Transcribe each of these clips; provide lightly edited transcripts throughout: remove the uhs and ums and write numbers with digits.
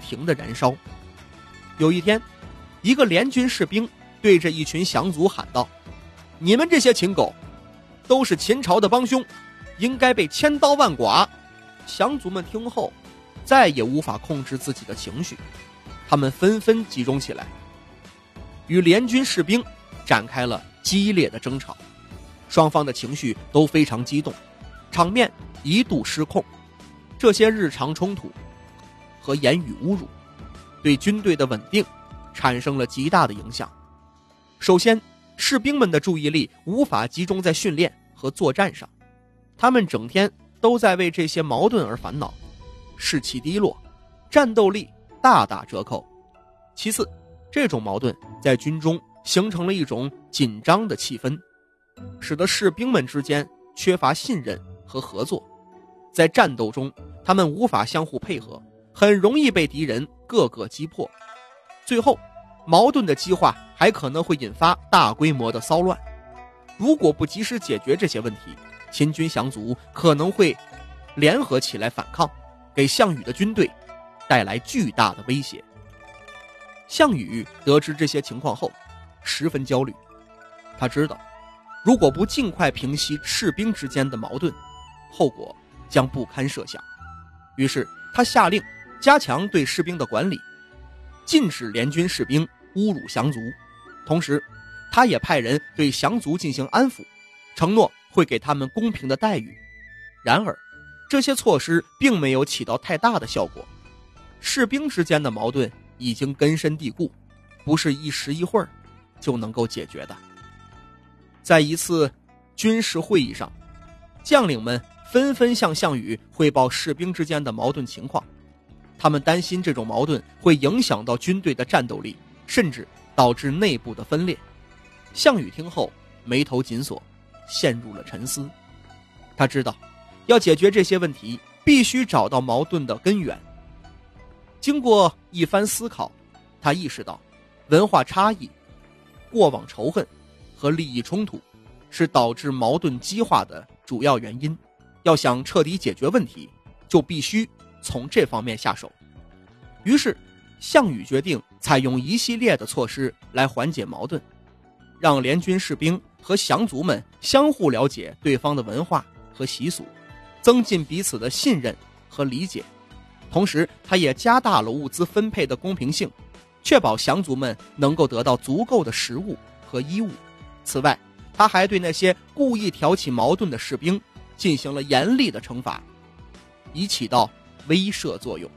停地燃烧。有一天，一个联军士兵对着一群降卒喊道：“你们这些禽狗，都是秦朝的帮凶，应该被千刀万剐。”降卒们听后，再也无法控制自己的情绪，他们纷纷集中起来，与联军士兵展开了激烈的争吵。双方的情绪都非常激动，场面一度失控。这些日常冲突和言语侮辱对军队的稳定产生了极大的影响。首先，士兵们的注意力无法集中在训练和作战上，他们整天都在为这些矛盾而烦恼，士气低落，战斗力大打折扣。其次，这种矛盾在军中形成了一种紧张的气氛，使得士兵们之间缺乏信任和合作。在战斗中，他们无法相互配合，很容易被敌人各个击破。最后，矛盾的激化还可能会引发大规模的骚乱。如果不及时解决这些问题，秦军降卒可能会联合起来反抗，给项羽的军队带来巨大的威胁。项羽得知这些情况后，十分焦虑。他知道，如果不尽快平息士兵之间的矛盾，后果将不堪设想。于是他下令加强对士兵的管理，禁止联军士兵侮辱降卒，同时他也派人对降卒进行安抚，承诺会给他们公平的待遇。然而这些措施并没有起到太大的效果，士兵之间的矛盾已经根深蒂固，不是一时一会儿就能够解决的。在一次军事会议上，将领们纷纷向项羽汇报士兵之间的矛盾情况，他们担心这种矛盾会影响到军队的战斗力，甚至导致内部的分裂。项羽听后眉头紧锁，陷入了沉思。他知道要解决这些问题，必须找到矛盾的根源。经过一番思考，他意识到文化差异、过往仇恨和利益冲突是导致矛盾激化的主要原因。要想彻底解决问题，就必须从这方面下手。于是项羽决定采用一系列的措施来缓解矛盾，让联军士兵和降卒们相互了解对方的文化和习俗，增进彼此的信任和理解。同时他也加大了物资分配的公平性，确保降卒们能够得到足够的食物和衣物。此外，他还对那些故意挑起矛盾的士兵进行了严厉的惩罚，以起到威慑作用。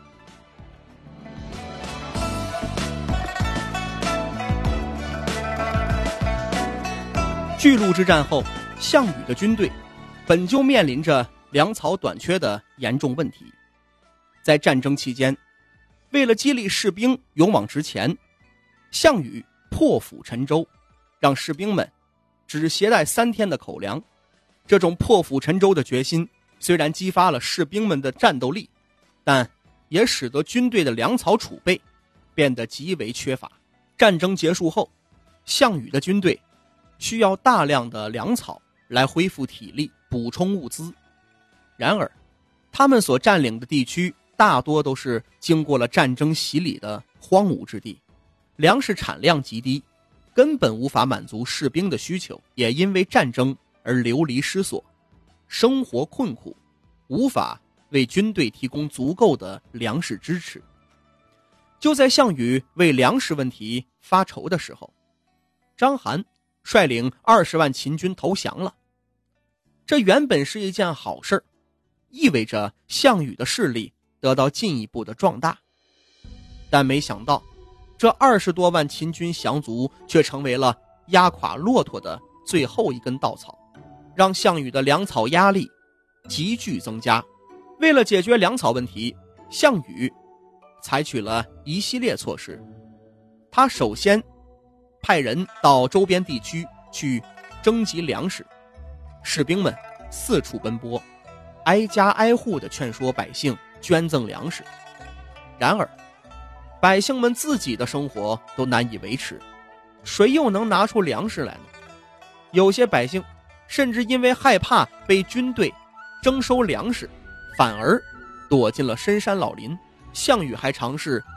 巨鹿之战后，项羽的军队本就面临着粮草短缺的严重问题。在战争期间，为了激励士兵勇往直前，项羽破釜沉舟，让士兵们只携带3天的口粮。这种破釜沉舟的决心虽然激发了士兵们的战斗力，但也使得军队的粮草储备变得极为缺乏。战争结束后，项羽的军队需要大量的粮草来恢复体力，补充物资。然而他们所占领的地区大多都是经过了战争洗礼的荒芜之地，粮食产量极低，根本无法满足士兵的需求，也因为战争而流离失所，生活困苦，无法为军队提供足够的粮食支持。就在项羽为粮食问题发愁的时候，章邯率领20万秦军投降了。这原本是一件好事，意味着项羽的势力得到进一步的壮大。但没想到，这20多万秦军降卒却成为了压垮骆驼的最后一根稻草，让项羽的粮草压力急剧增加。为了解决粮草问题，项羽采取了一系列措施。他首先派人到周边地区去征集粮食，士兵们四处奔波，挨家挨户地劝说百姓捐赠粮食。然而百姓们自己的生活都难以维持，谁又能拿出粮食来呢？有些百姓甚至因为害怕被军队征收粮食，反而躲进了深山老林。项羽还尝试